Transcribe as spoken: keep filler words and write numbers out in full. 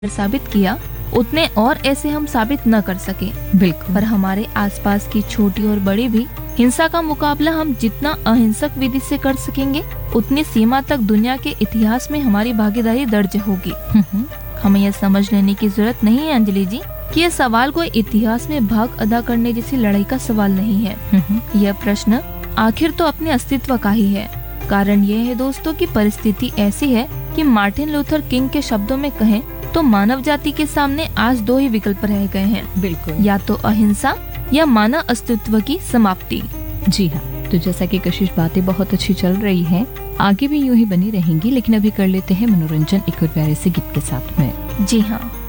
साबित किया उतने और ऐसे हम साबित न कर सके। बिल्कुल। पर हमारे आसपास की छोटी और बड़ी भी हिंसा का मुकाबला हम जितना अहिंसक विधि से कर सकेंगे उतनी सीमा तक दुनिया के इतिहास में हमारी भागीदारी दर्ज होगी। हमें यह समझ लेने की जरूरत नहीं है अंजलि जी कि यह सवाल कोई इतिहास में भाग अदा करने जैसी लड़ाई का सवाल नहीं है। यह प्रश्न आखिर तो अपने अस्तित्व का ही है। कारण यह है दोस्तों कि परिस्थिति ऐसी है कि मार्टिन लूथर किंग के शब्दों में कहें तो मानव जाति के सामने आज दो ही विकल्प रह गए हैं। बिल्कुल। या तो अहिंसा या मानव अस्तित्व की समाप्ति। जी हाँ, तो जैसा कि कशिश बातें बहुत अच्छी चल रही हैं, आगे भी यूं ही बनी रहेंगी, लेकिन अभी कर लेते हैं मनोरंजन एक और प्यारे से गीत के साथ में। जी हाँ।